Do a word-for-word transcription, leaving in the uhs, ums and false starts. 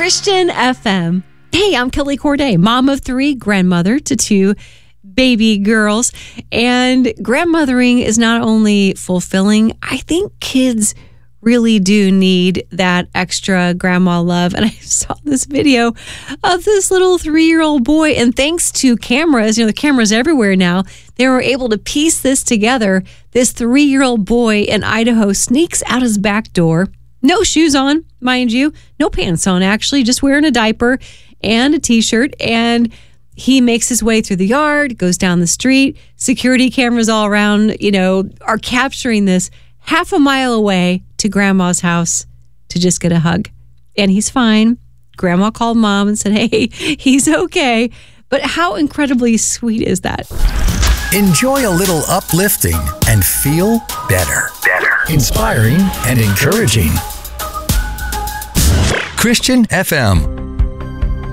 Christian F M. Hey, I'm Kelly Corday, mom of three, grandmother to two baby girls. And grandmothering is not only fulfilling, I think kids really do need that extra grandma love. And I saw this video of this little three-year-old boy, and thanks to cameras, you know, the cameras everywhere now, they were able to piece this together. This three-year-old boy in Idaho sneaks out his back door, no shoes on, mind you, no pants on, actually, just wearing a diaper and a t-shirt, and he makes his way through the yard, goes down the street. Security cameras all around, you know, are capturing this half a mile away to grandma's house to just get a hug. And he's fine. Grandma called mom and said, hey, he's okay. But how incredibly sweet is that? Enjoy a little uplifting and feel better. Better. Inspiring and encouraging. Christian F M.